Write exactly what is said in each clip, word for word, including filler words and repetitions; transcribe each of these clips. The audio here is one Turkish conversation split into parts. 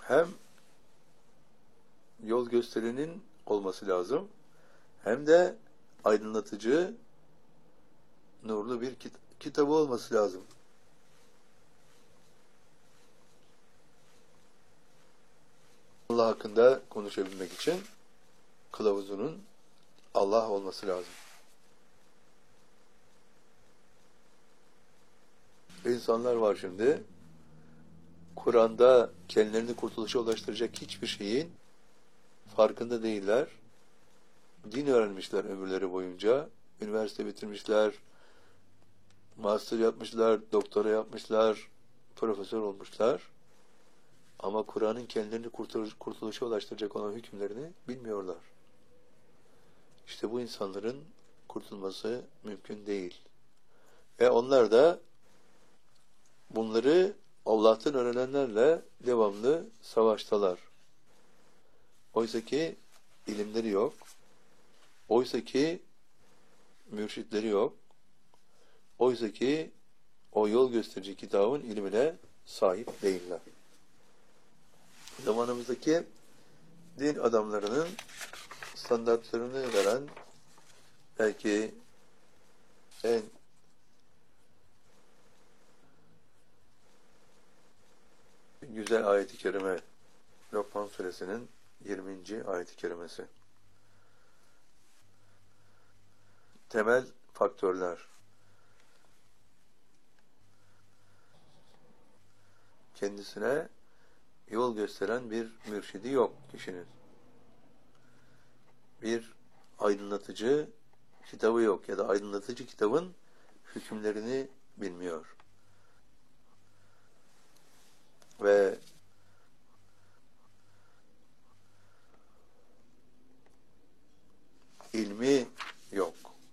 hem yol gösterenin olması lazım, hem de aydınlatıcı, nurlu bir kit kitabı olması lazım. Allah hakkında konuşabilmek için kılavuzunun Allah olması lazım. İnsanlar var şimdi, Kur'an'da kendilerini kurtuluşa ulaştıracak hiçbir şeyin farkında değiller. Din öğrenmişler ömürleri boyunca. Üniversite bitirmişler, master yapmışlar, doktora yapmışlar, profesör olmuşlar. Ama Kur'an'ın kendilerini kurtuluşa ulaştıracak olan hükümlerini bilmiyorlar. İşte bu insanların kurtulması mümkün değil. Ve onlar da bunları Allah'tan öğrenenlerle devamlı savaştalar. Oysa ki ilimleri yok. Oysa ki mürşitleri yok. Oysa ki o yol gösterici kitabın ilmine sahip değiller. Zamanımızdaki din adamlarının standartlarını veren belki en güzel ayet-i kerime Lokman Suresinin yirminci ayet-i kerimesi. Temel faktörler. Kendisine yol gösteren bir mürşidi yok kişinin. Bir aydınlatıcı kitabı yok ya da aydınlatıcı kitabın hükümlerini bilmiyor. Ve ilmi yok.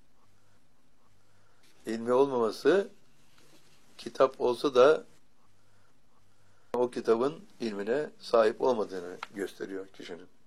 İlmi olmaması, kitap olsa da o kitabın ilmine sahip olmadığını gösteriyor kişinin.